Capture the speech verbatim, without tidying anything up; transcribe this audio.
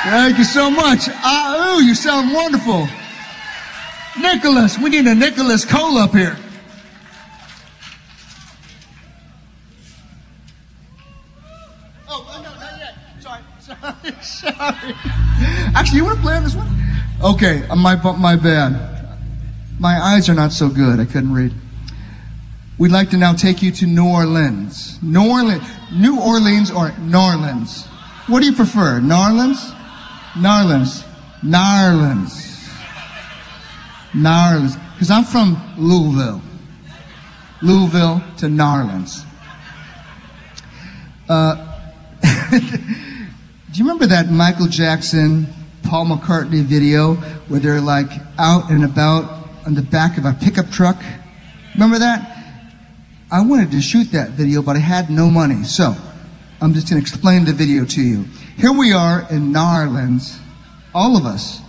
Thank you so much. Ah, ooh, you sound wonderful. Nicholas, we need a Nicholas Cole up here. Oh, no, not yet. Sorry, sorry, sorry. Actually, you want to play on this one? Okay, my, my bad. My eyes are not so good. I couldn't read. We'd like to now take you to New Orleans. New Orleans, New Orleans or New Orleans? What do you prefer? New Orleans? New Orleans. New Orleans. New Orleans. Because I'm from Louisville. Louisville to New Orleans. Uh, do you remember that Michael Jackson, Paul McCartney video where they're like out and about on the back of a pickup truck? Remember that? I wanted to shoot that video, but I had no money. So I'm just going to explain the video to you. Here we are in New Orleans, all of us,